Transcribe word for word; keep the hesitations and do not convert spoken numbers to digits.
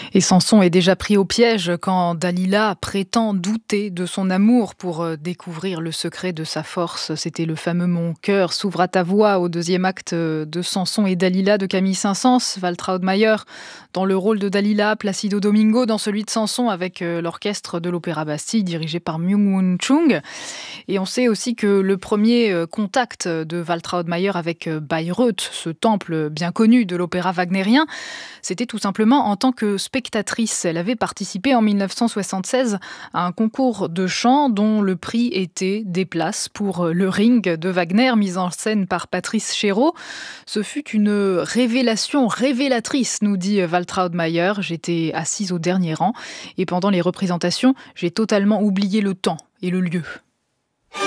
Et Samson est déjà pris au piège quand Dalila prétend douter de son amour pour euh, découvrir le secret de sa force. C'était le fameux Mon cœur s'ouvre à ta voix au deuxième acte de Samson et Dalila de Camille Saint-Saëns. Waltraud Mayer dans le rôle de Dalila, Placido Domingo dans celui de Samson avec euh, l'orchestre de l'Opéra Bastille dirigé par Myung-Whun Chung. Et on sait aussi que le premier euh, contact de Waltraud Mayer avec euh, Bayreuth, ce temple bien connu de l'opéra wagnérien, c'était tout simplement en tant que spectatrice. Elle avait participé en mille neuf cent soixante-seize à un concours de chant dont le prix était des places pour Le Ring de Wagner, mise en scène par Patrice Chéreau. Ce fut une révélation révélatrice, nous dit Waltraud Mayer. J'étais assise au dernier rang et pendant les représentations, j'ai totalement oublié le temps et le lieu.